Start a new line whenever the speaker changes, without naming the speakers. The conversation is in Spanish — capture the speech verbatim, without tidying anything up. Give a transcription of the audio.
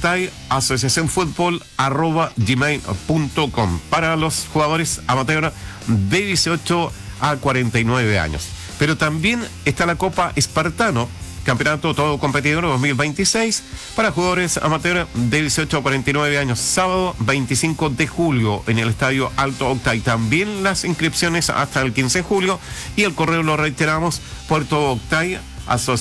Octay Asociación Fútbol arroba gmail punto com para los jugadores amateur de dieciocho a cuarenta y nueve años. Pero también está la Copa Espartano, Campeonato Todo Competidor dos mil veintiséis, para jugadores amateur de dieciocho a cuarenta y nueve años, sábado veinticinco de julio en el Estadio Alto Octay. También las inscripciones hasta el quince de julio, y el correo lo reiteramos: Puerto Octay Asociación